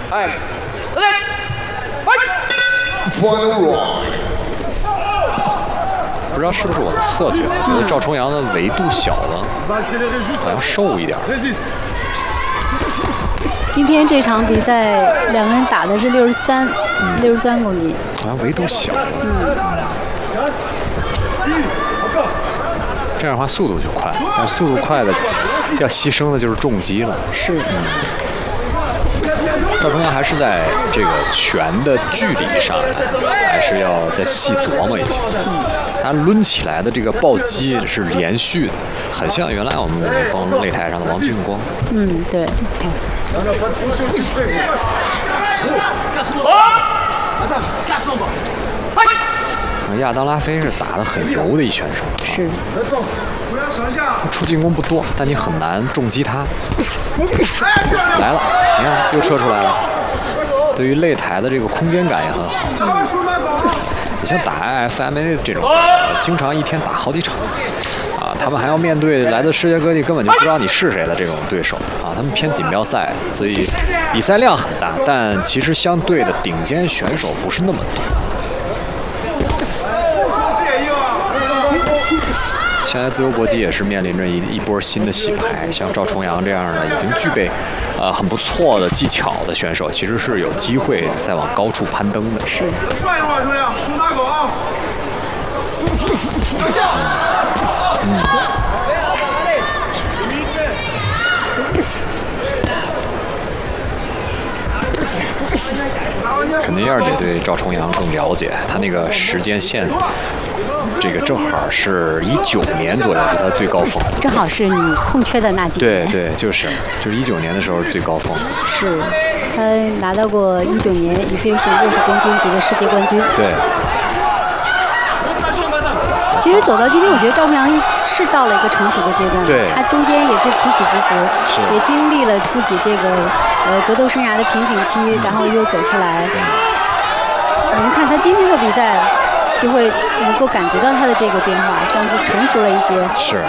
Final round。 不知道是不是我的错觉，觉得赵重阳的维度小了，好像瘦一点。 今天这场比赛两个人打的是63公斤， 好像维度小了。这样的话速度就快，但速度快的要牺牲的就是重击了。 是。 赵重阳还是在这个拳的距离上，还是要再细琢磨一下。他抡起来的这个暴击是连续的，很像原来我们武林风擂台上的王俊光。 对。 亚当拉菲是打得很柔的一选手， 是。 出进攻不多，但你很难重击他。来了，你看又撤出来了。对于擂台的这个空间感也很好。你像打 IFMA 这种，经常一天打好几场，他们还要面对来自世界各地根本就不知道你是谁的这种对手他们偏锦标赛，所以比赛量很大，但其实相对的顶尖选手不是那么多。现在自由搏击也是面临着一波新的洗牌，像赵重阳这样的已经具备很不错的技巧的选手，其实是有机会再往高处攀登的。 是。 肯定燕姐对赵重阳更了解，他那个时间线，这个正好是19年左右是他最高峰， 正好是你空缺的那几年。 对，就是19年的时候最高峰。 是，他拿到过19年以飞是60公斤级的世界冠军。 对。 其实走到今天，我觉得赵重阳是到了一个成熟的阶段。 对。 他中间也是起起伏伏，也经历了自己这个格斗生涯的瓶颈期，然后又走出来。我们看他今天的比赛，就会能够感觉到他的这个变化，像是成熟了一些。 是。